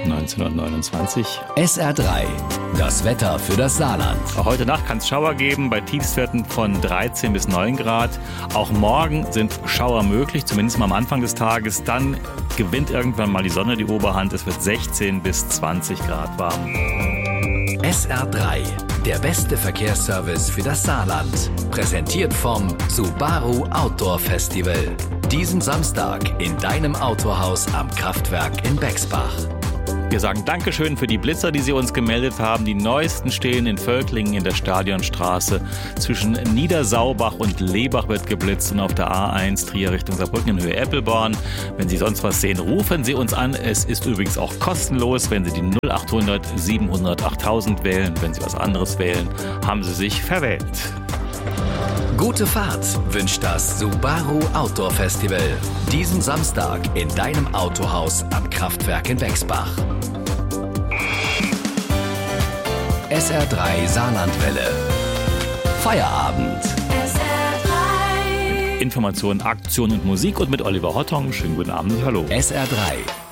1929. SR3, das Wetter für das Saarland. Auch heute Nacht kann es Schauer geben, bei Tiefstwerten von 13 bis 9 Grad. Auch morgen sind Schauer möglich, zumindest mal am Anfang des Tages. Dann gewinnt irgendwann mal die Sonne die Oberhand. Es wird 16 bis 20 Grad warm. SR3, der beste Verkehrsservice für das Saarland. Präsentiert vom Subaru Outdoor Festival. Diesen Samstag in deinem Autohaus am Kraftwerk in Bexbach. Wir sagen Dankeschön für die Blitzer, die Sie uns gemeldet haben. Die neuesten stehen in Völklingen in der Stadionstraße. Zwischen Niedersaubach und Lebach wird geblitzt und auf der A1 Trier Richtung Saarbrücken in Höhe Eppelborn. Wenn Sie sonst was sehen, rufen Sie uns an. Es ist übrigens auch kostenlos, wenn Sie die 0800 700 8000 wählen. Wenn Sie was anderes wählen, haben Sie sich verwählt. Gute Fahrt wünscht das Subaru Outdoor Festival. Diesen Samstag in deinem Autohaus am Kraftwerk in Bexbach. SR3 Saarlandwelle. Feierabend. Informationen, Aktion und Musik und mit Oliver Hottong. Schönen guten Abend, hallo. SR3.